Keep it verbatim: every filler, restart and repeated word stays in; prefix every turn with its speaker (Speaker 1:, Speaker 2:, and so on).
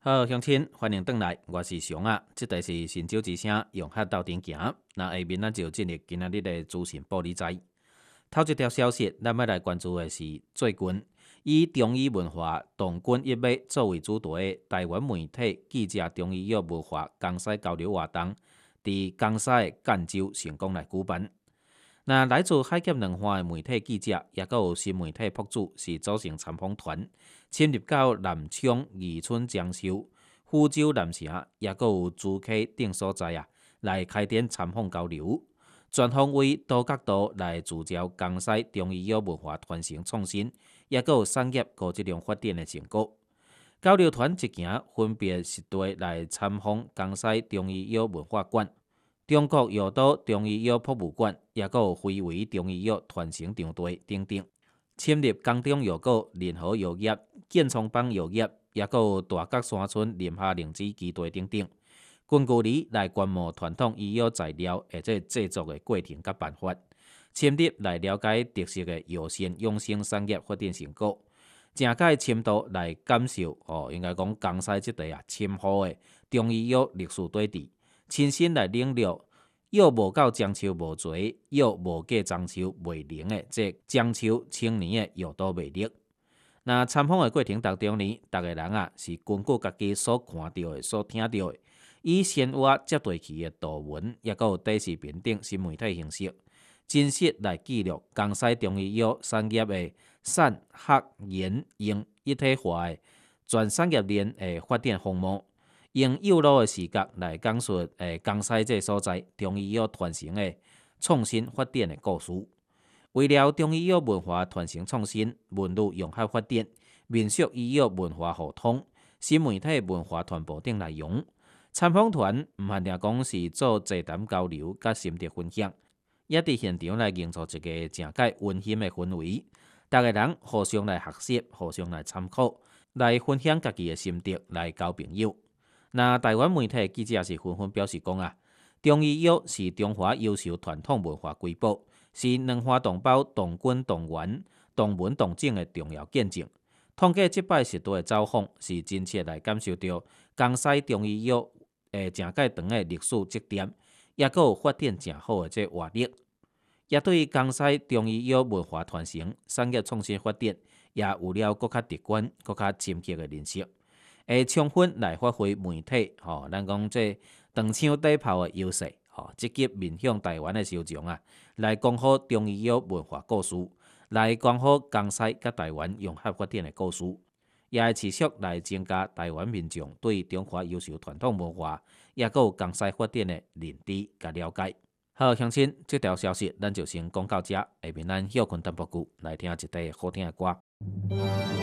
Speaker 1: 好，乡亲，欢迎登来，我是熊啊。这台是新酒之声，用客斗阵行。那下面咱就进入今仔日的资讯报理财。头一条消息，咱要来关注的是最近以中医文化动君一脉作为主题的台湾媒体记者中医药文化江西交流活动，伫江西的赣州成功来举办。那来自海峡两岸的媒体记者，也佮有新媒体博主，是组成参访团，深入到南昌、宜春、江秀、福州、南城，也佮有竹溪等所在啊，来开展参访交流。全方位多角度来聚焦江西中医药文化传承创新，也佮有产业高质量发展的成果。交流团一行分别是对来参访江西中医药文化馆、中国药都中医药博物馆，也佮有非遗中医药传承场地等等。深入江中药果、仁和药业、建昌邦药业，也佮有大角山村林下灵芝基地等等。近距离来观摩传统医药材料或者制作的过程甲办法，深入来了解特色的药膳养生产业发展成果，正解深度来感受哦，应该讲江西这地啊，深厚的中医药历史底蕴，亲身来领略药无够樟树无垂，药无过樟树未灵的这樟树青年的药都魅力。那参访的过程当中呢，逐个人啊是根据家己所看到的、所听到的。以鲜活接地气的图文，也有电视屏等新媒体形式，真实来记录江西中医药产业的产、学、研、用一体化的全产业链的发展项目，用有路的视角来讲述诶江西这所在中医药传承的创新发展的故事。为了中医药文化传承创新、文旅融合发展、民俗医药文化互通、新媒体文化传播等内容。参访团毋限定讲是做座谈交流、甲心得分享，也伫现场来营造一个正解温馨的氛围。逐个人互相来学习、互相来参考、来分享家己的心得、来交朋友。那台湾媒体记者是纷纷表示讲啊，中医药是中华优秀传统文化瑰宝，是两岸同胞同根同源、同文同种的重要见证。通过即摆实地的走访，是真切来感受到江西中医药诶，正介长的历史积淀，也佮有发展正好的这活力，也对江西中医药文化传承、产业创新发展，也有了更较直观、更较深刻的认识，会充分来发挥媒体吼，咱讲这长枪短炮的优势，吼，积极面向台湾的受众啊，来讲好中医药文化故事，来讲好江西甲台湾融合发展的故事。也会持续来增加台湾民众对中华优秀传统文化，也佮有江西发展的认知甲了解。好，乡亲，这条消息咱就先讲到这，下面咱休困淡薄久，来听一首好听的歌。